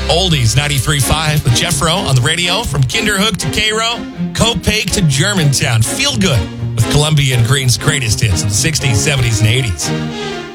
Oldies 93.5 with Jeff Rowe on the radio from Kinderhook to Cairo, Copake to Germantown. Feel good with Columbia and Green's greatest hits of the 60s, 70s, and 80s.